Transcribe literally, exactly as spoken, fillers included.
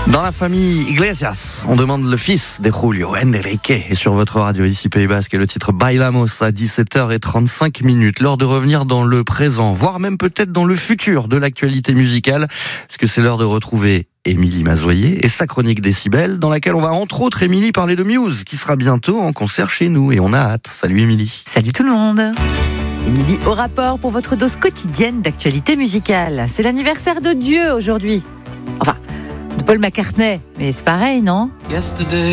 Dans la famille Iglesias, on demande le fils de Julio Enrique. Et sur votre radio ici Pays Basque, et le titre Bailamos à dix-sept heures trente-cinq minutes. L'heure de revenir dans le présent, voire même peut-être dans le futur de l'actualité musicale. Parce que c'est l'heure de retrouver Émilie Mazoyer et sa chronique Décibel, dans laquelle on va entre autres, Émilie, parler de Muse, qui sera bientôt en concert chez nous. Et on a hâte. Salut Émilie. Salut tout le monde. Émilie au rapport pour votre dose quotidienne d'actualité musicale. C'est l'anniversaire de Dieu aujourd'hui. Enfin, de Paul McCartney, mais c'est pareil, non ? Yesterday.